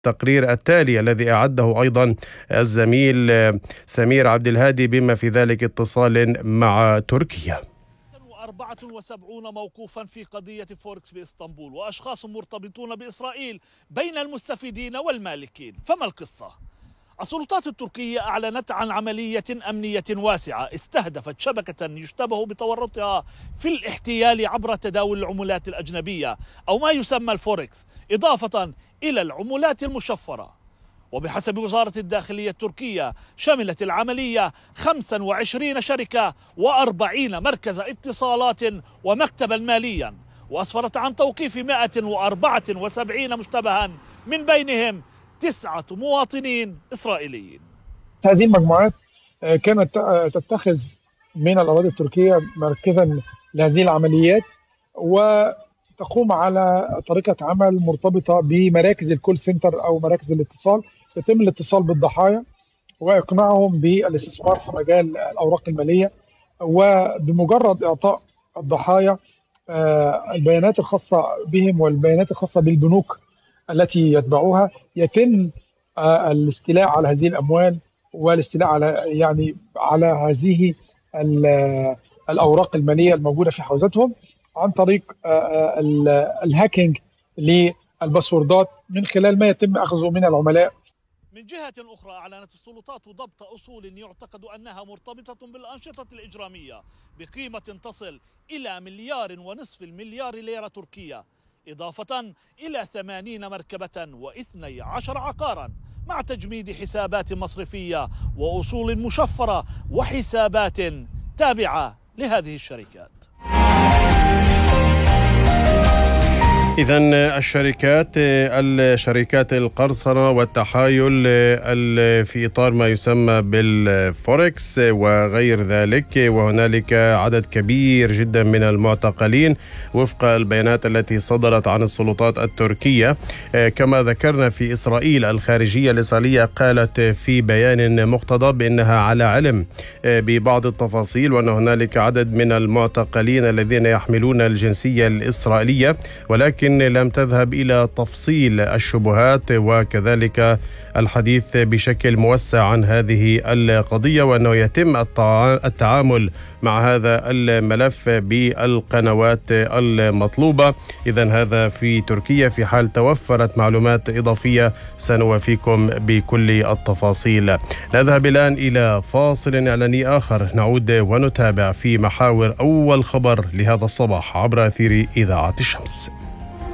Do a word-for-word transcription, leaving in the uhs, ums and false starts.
التقرير التالي الذي أعده أيضا الزميل سمير عبد الهادي بما في ذلك اتصال مع تركيا. أربعة وسبعين موقوفا في قضية فوركس بإسطنبول، وأشخاص مرتبطون بإسرائيل بين المستفيدين والمالكين. فما القصة؟ السلطات التركية أعلنت عن عملية أمنية واسعة استهدفت شبكة يشتبه بتورطها في الاحتيال عبر تداول العملات الأجنبية أو ما يسمى الفوركس، إضافة إلى العملات المشفرة. وبحسب وزارة الداخلية التركية شملت العملية خمسة وعشرين شركة وأربعين مركز اتصالات ومكتبا ماليا، وأسفرت عن توقيف مئة وأربعة وسبعين مشتبها من بينهم تسعة مواطنين إسرائيليين. هذه المجموعات كانت تتخذ من الأراضي التركية مركزا لهذه العمليات، وتقوم على طريقة عمل مرتبطة بمراكز الكول سنتر أو مراكز الاتصال. يتم الاتصال بالضحايا وإقناعهم بالاستثمار في مجال الأوراق المالية، وبمجرد إعطاء الضحايا البيانات الخاصة بهم والبيانات الخاصة بالبنوك التي يتبعوها يتم الاستيلاء على هذه الأموال والاستيلاء على يعني على هذه الأوراق المالية الموجودة في حوزتهم عن طريق الهاكينج للباسوردات من خلال ما يتم أخذه من العملاء. من جهة أخرى أعلنت السلطات ضبط أصول يعتقد أنها مرتبطة بالأنشطة الإجرامية بقيمة تصل إلى مليار ونصف المليار ليرة تركية، إضافة إلى ثمانين مركبة واثني عشر عقارا، مع تجميد حسابات مصرفية وأصول مشفرة وحسابات تابعة لهذه الشركات. إذن الشركات الشركات القرصنة والتحايل في إطار ما يسمى بالفوركس وغير ذلك، وهنالك عدد كبير جدا من المعتقلين وفق البيانات التي صدرت عن السلطات التركية. كما ذكرنا في إسرائيل، الخارجية الإسرائيلية قالت في بيان مقتضب بأنها على علم ببعض التفاصيل، وأن هنالك عدد من المعتقلين الذين يحملون الجنسية الإسرائيلية، ولكن لكن لم تذهب إلى تفصيل الشبهات وكذلك الحديث بشكل موسع عن هذه القضية، وأنه يتم التعامل مع هذا الملف بالقنوات المطلوبة. إذن هذا في تركيا. في حال توفرت معلومات إضافية سنوافيكم بكل التفاصيل. نذهب الآن إلى فاصل إعلاني آخر، نعود ونتابع في محاور أول خبر لهذا الصباح عبر أثير إذاعة الشمس.